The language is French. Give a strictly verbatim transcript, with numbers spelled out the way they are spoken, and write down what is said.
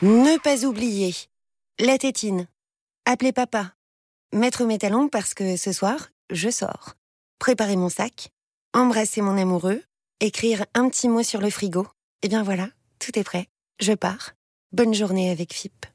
Ne pas oublier. La tétine. Appeler papa. Mettre mes talons parce que ce soir, je sors. Préparer mon sac. Embrasser mon amoureux. Écrire un petit mot sur le frigo. Et bien voilà, tout est prêt. Je pars. Bonne journée avec F I P.